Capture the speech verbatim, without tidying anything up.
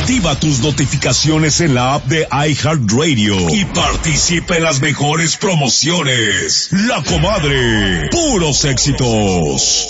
Activa tus notificaciones en la app de iHeartRadio y participa en las mejores promociones. La Comadre, puros éxitos.